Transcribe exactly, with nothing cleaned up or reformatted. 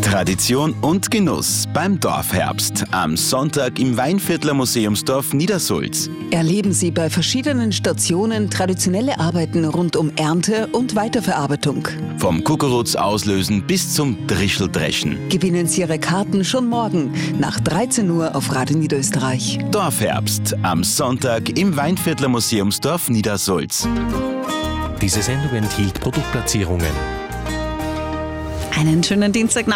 Tradition und Genuss beim Dorfherbst am Sonntag im Weinviertler Museumsdorf Niedersulz. Erleben Sie bei verschiedenen Stationen traditionelle Arbeiten rund um Ernte und Weiterverarbeitung. Vom Kukuruz auslösen bis zum Drischeldreschen. Gewinnen Sie Ihre Karten schon morgen nach dreizehn Uhr auf Radio Niederösterreich. Dorfherbst am Sonntag im Weinviertler Museumsdorf Niedersulz. Diese Sendung enthielt Produktplatzierungen. Einen schönen Dienstag.